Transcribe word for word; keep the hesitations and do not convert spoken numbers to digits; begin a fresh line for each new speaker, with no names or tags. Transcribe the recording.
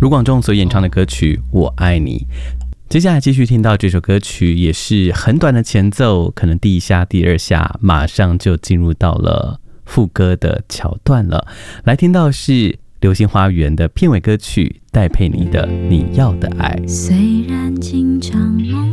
卢广仲所演唱的歌曲《我爱你》。接下来继续听到这首歌曲，也是很短的前奏，可能第一下第二下马上就进入到了副歌的桥段了。来听到是流星花园的片尾歌曲戴佩妮的《你要的爱》。
虽然经常梦